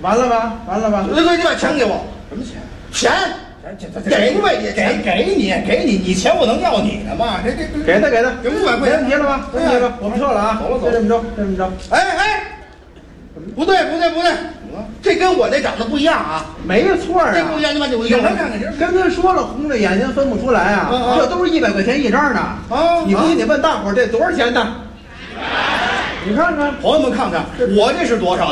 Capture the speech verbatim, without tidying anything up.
完了吧？完了吧？ 那个，你把钱给我。 什么钱？ 钱？给不给你？ 给给你给你，你钱我能要你的吗？这这给他给他， 给五百块钱， 没问题了吧？没问题了，我们撤了啊！ 走了走了， 就这么着，就这么着。 哎哎，不对不对不对，这跟我那长得不一样啊！ 没错啊， 这不一样，你把这我你看看，跟他说了，红着眼睛分不出来啊！这都是一百块钱一张的啊！你回去你问大伙儿这多少钱的？你看看， 朋友们看看，我这是多少？